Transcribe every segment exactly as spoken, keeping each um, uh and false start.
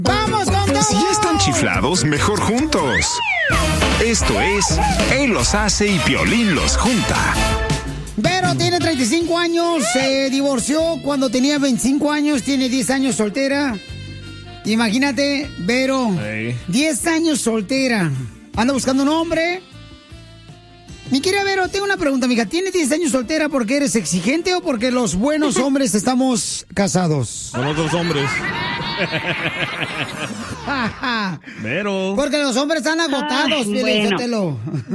¡Vamos con todo! Si ya están chiflados, mejor juntos. Esto es Él los hace y Piolín los junta. Vero tiene treinta y cinco años, se divorció cuando tenía veinticinco años, tiene diez años soltera. Imagínate, Vero, hey. diez años soltera. Anda buscando un hombre. Mi querida Vero, tengo una pregunta, mija. ¿Tienes diez años soltera porque eres exigente o porque los buenos hombres estamos casados? Con otros hombres. Vero. Porque los hombres están agotados, bueno.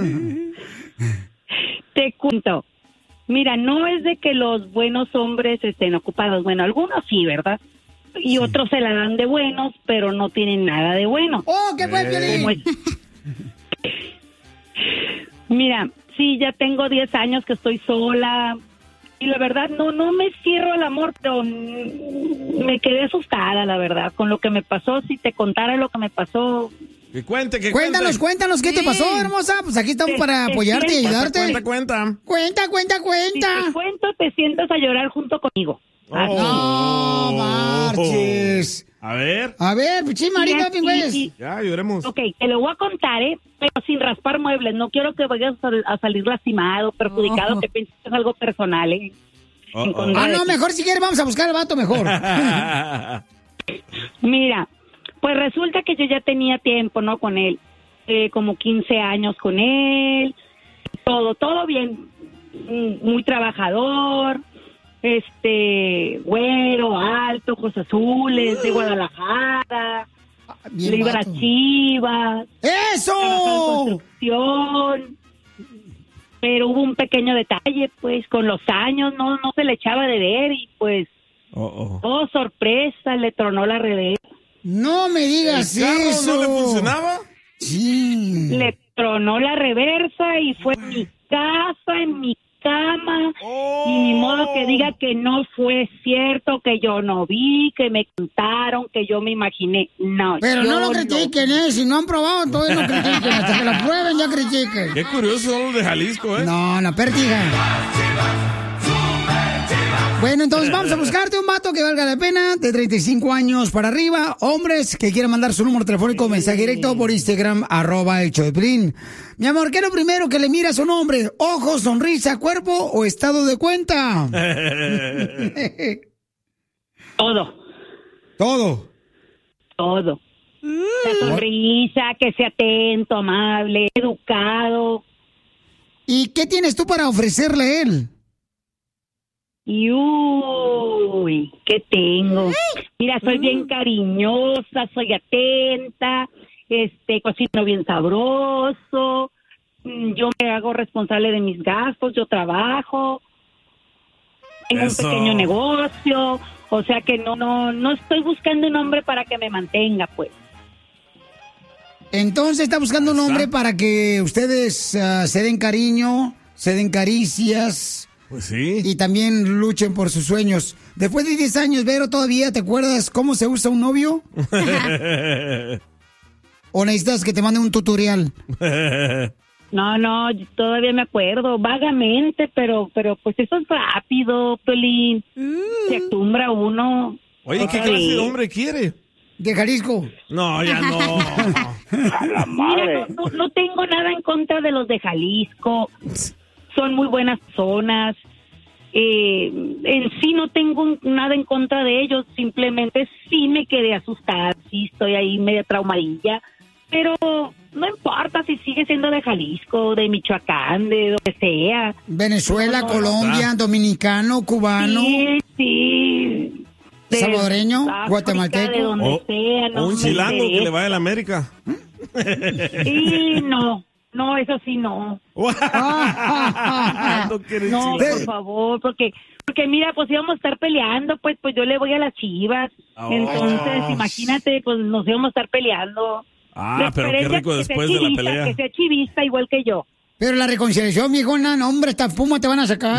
Te cuento. Mira, no es de que los buenos hombres estén ocupados. Bueno, algunos sí, ¿verdad? Y sí. Otros se la dan de buenos, pero no tienen nada de bueno. ¡Oh, qué fue, Piolín! Mira, sí, ya tengo diez años que estoy sola. Y la verdad, no no me cierro al amor, pero me quedé asustada, la verdad, con lo que me pasó. Si te contara lo que me pasó... Que cuente, que cuéntanos, cuente. cuéntanos qué sí. te pasó, hermosa. Pues aquí estamos te, para apoyarte y ayudarte. Cuenta, cuenta. Cuenta, cuenta, cuenta. Si te cuento, te sientas a llorar junto conmigo. Oh. No marches. A ver. A ver, sí, marita, pingües. Ya, lloremos. Ok, te lo voy a contar, ¿eh? Pero sin raspar muebles. No quiero que vayas a salir lastimado, perjudicado, oh. que pienses que es algo personal, ¿eh? Oh, oh. Ah, no, mejor si quieres vamos a buscar al vato mejor. Mira, pues resulta que yo ya tenía tiempo, ¿no? Con él. Eh, como quince años con él. Todo, todo bien. Muy trabajador. Este, güero, alto, ojos azules, de Guadalajara. Bien le iba a Chivas. ¡Eso! Construcción. Pero hubo un pequeño detalle, pues, con los años no no se le echaba de ver y, pues, oh, oh. oh sorpresa, le tronó la reversa. No me digas eso. ¿No le funcionaba? Sí. Le tronó la reversa y fue en mi casa, en mi cama, oh. y ni modo que diga que no fue cierto, que yo no vi, que me contaron, que yo me imaginé. No, pero no lo critiquen, no. ¿eh? Si no han probado, entonces no critiquen. Hasta que lo prueben, ya critiquen. Qué curioso son los de Jalisco, ¿eh? No, no, pértiga. Bueno, entonces vamos a buscarte un vato que valga la pena, de treinta y cinco años para arriba, hombres que quieran mandar su número telefónico, mensaje directo por Instagram, arroba el show de Piolín. Mi amor, ¿qué es lo primero que le miras a un hombre? ¿Ojos, sonrisa, cuerpo o estado de cuenta? Todo. ¿Todo? Todo. La sonrisa, que sea atento, amable, educado. ¿Y qué tienes tú para ofrecerle a él? Y uy, ¿qué tengo? Mira, soy bien cariñosa, soy atenta, este, cocino bien sabroso, yo me hago responsable de mis gastos, yo trabajo, tengo Eso. un pequeño negocio, o sea que no, no, no estoy buscando un hombre para que me mantenga, pues. Entonces está buscando un hombre para que ustedes uh, se den cariño, se den caricias. Pues sí. Y también luchen por sus sueños. Después de diez años, Vero, ¿todavía te acuerdas cómo se usa un novio? ¿O necesitas que te mande un tutorial? No, no, todavía me acuerdo, vagamente, pero pero pues eso es rápido, Piolín. Mm. Se acostumbra uno. Oye, ¿qué clase de hombre quiere? ¿De Jalisco? No, ya no. A la madre. Mira, no, no tengo nada en contra de los de Jalisco. Son muy buenas personas. Eh, en sí no tengo nada en contra de ellos. Simplemente sí me quedé asustada. Sí estoy ahí media traumadilla. Pero no importa si sigue siendo de Jalisco, de Michoacán, de donde sea. Venezuela, no, no, Colombia, no. Dominicano, cubano. Sí, sí. De salvadoreño, África, guatemalteco. De donde o, sea, no o un chilango que le vaya a la América. Sí, no. No, eso sí no. no, no por favor, porque porque mira, pues íbamos a estar peleando, pues pues yo le voy a las Chivas. Oh. Entonces, imagínate, pues nos íbamos a estar peleando. Ah, pero qué rico después de la pelea. Que sea chivista igual que yo. Pero la reconciliación, viejona, no, hombre, esta puma te van a sacar.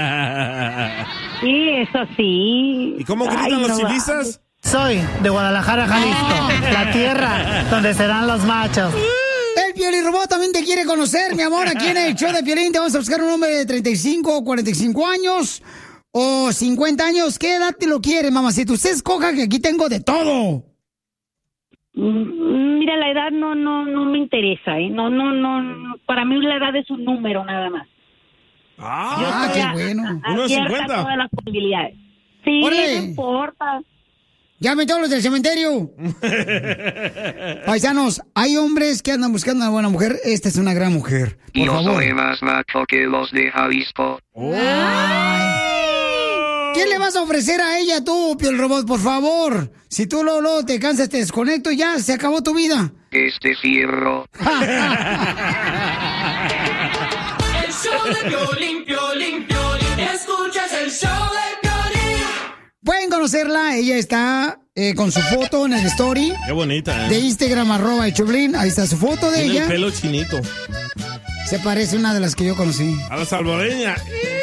Sí, eso sí. ¿Y cómo gritan Ay, los no chivistas? Soy de Guadalajara, Jalisco, oh. la tierra donde serán los machos. El Piolín Robot también te quiere conocer, mi amor. Aquí en el show de Piolín te vamos a buscar un hombre de treinta y cinco o cuarenta y cinco años o cincuenta años. ¿Qué edad te lo quiere, mamacita? Usted escoja que aquí tengo de todo. Mira, la edad no no no me interesa, ¿eh? No, no, no. Para mí la edad es un número nada más. Ah, qué bueno. Uno de cincuenta. Todas las posibilidades. Sí, ¡Órale! no importa. Llamen todos los del cementerio. Paisanos, hay hombres que andan buscando una buena mujer. Esta es una gran mujer. Por Yo favor. soy más macho que los de Jalisco. ¿Qué le vas a ofrecer a ella tú, Piel Robot, por favor? Si tú luego, luego te cansas, te desconecto y ya, se acabó tu vida. Este fierro. El show de Piolín, Piolín, Piolín. Escuchas el show de Piolín. Pueden conocerla, ella está eh, con su foto en el story. Qué bonita, ¿eh? De Instagram, arroba el Choplin. Ahí está su foto de Tiene ella. el pelo chinito. Se parece a una de las que yo conocí. A la salvadoreña.